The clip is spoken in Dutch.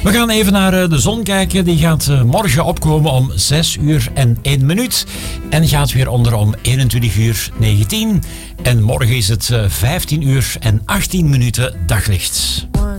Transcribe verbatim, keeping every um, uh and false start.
We gaan even naar de zon kijken. Die gaat morgen opkomen om zes uur en één minuut. En gaat weer onder om eenentwintig uur negentien. En morgen is het vijftien uur en achttien minuten daglicht.